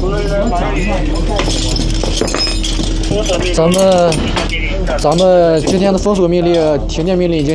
咱们今天的封锁命令、停电命令已经